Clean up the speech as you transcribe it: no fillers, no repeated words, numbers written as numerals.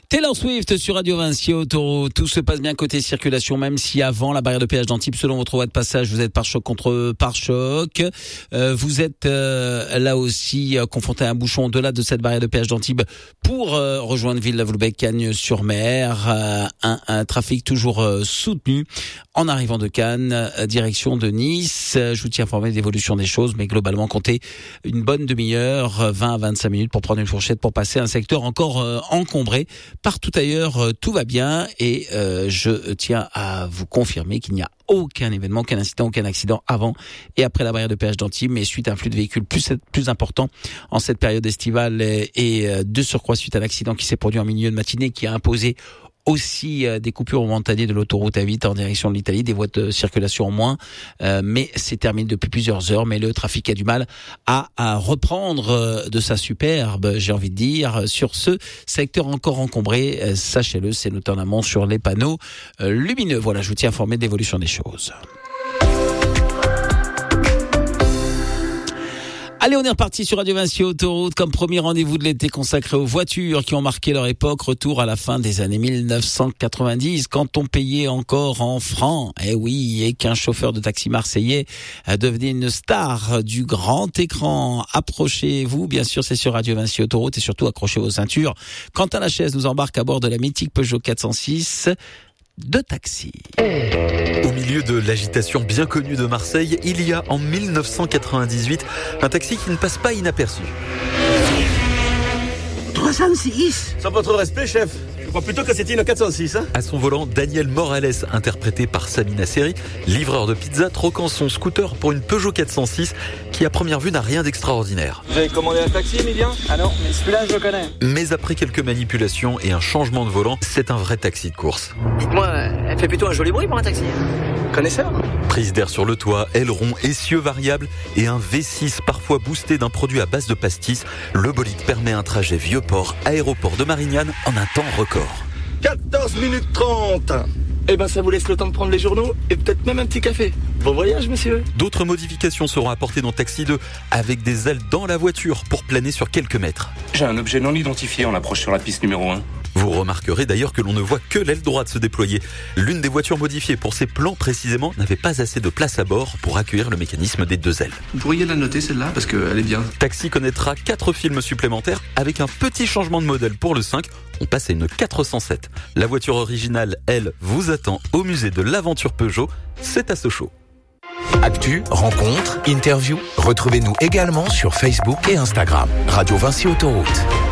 Taylor Swift sur Radio Vinci Autoroute. Tout se passe bien côté circulation, même si avant la barrière de péage d'Antibes, selon votre voie de passage, vous êtes pare-choc contre pare-choc. Vous êtes là aussi confronté à un bouchon au-delà de cette barrière de péage d'Antibes pour rejoindre Ville-la-Voulebec-Cagnes-sur-Mer. Un trafic toujours soutenu en arrivant de Cannes, direction de Nice. Je vous tiens informé de l'évolution des choses, mais globalement, comptez une bonne demi-heure, 20 à 25 minutes pour prendre une fourchette pour passer un secteur encore encombré. Partout ailleurs, tout va bien et je tiens à vous confirmer qu'il n'y a aucun événement, aucun incident, aucun accident avant et après la barrière de péage d'Antibes, mais suite à un flux de véhicules plus important en cette période estivale et de surcroît suite à l'accident qui s'est produit en milieu de matinée qui a imposé aussi des coupures momentanées de l'autoroute A8 en direction de l'Italie, des voies de circulation en moins, mais c'est terminé depuis plusieurs heures, mais le trafic a du mal à reprendre de sa superbe, j'ai envie de dire, sur ce secteur encore encombré, sachez-le, c'est notamment sur les panneaux lumineux. Voilà, je vous tiens informé de l'évolution des choses. Allez, on est reparti sur Radio Vinci Autoroute comme premier rendez-vous de l'été consacré aux voitures qui ont marqué leur époque. Retour à la fin des années 1990 quand on payait encore en francs. Eh oui, et qu'un chauffeur de taxi marseillais devenait une star du grand écran. Approchez-vous, bien sûr, c'est sur Radio Vinci Autoroute et surtout accrochez vos ceintures. Quentin Lachaise nous embarque à bord de la mythique Peugeot 406 de taxi. Au milieu de l'agitation bien connue de Marseille, il y a en 1998 un taxi qui ne passe pas inaperçu. 306 Sans votre respect, chef, je crois plutôt que c'était une 406. À son volant, Daniel Morales, interprété par Samina Seri, livreur de pizza, troquant son scooter pour une Peugeot 406 qui à première vue n'a rien d'extraordinaire. Vous avez commandé un taxi, Emilien ? Ah non, mais celui-là je le connais. Mais après quelques manipulations et un changement de volant, c'est un vrai taxi de course. Dites-moi, elle fait plutôt un joli bruit pour un taxi. Connaisseur ? Prise d'air sur le toit, aileron, essieux variables et un V6 parfois boosté d'un produit à base de pastis, le bolide permet un trajet Vieux-Port, aéroport de Marignane en un temps record. 14 minutes 30. Eh ben, ça vous laisse le temps de prendre les journaux et peut-être même un petit café. Bon voyage, monsieur. D'autres modifications seront apportées dans Taxi 2 avec des ailes dans la voiture pour planer sur quelques mètres. J'ai un objet non identifié en approche sur la piste numéro 1. Vous remarquerez d'ailleurs que l'on ne voit que l'aile droite se déployer. L'une des voitures modifiées pour ces plans précisément n'avait pas assez de place à bord pour accueillir le mécanisme des deux ailes. Vous pourriez la noter celle-là parce qu'elle est bien. Taxi connaîtra 4 films supplémentaires avec un petit changement de modèle pour le 5. On passe à une 407. La voiture originale, elle, vous attend au musée de l'aventure Peugeot. C'est à Sochaux. Actu, rencontres, interviews. Retrouvez-nous également sur Facebook et Instagram. Radio Vinci Autoroute.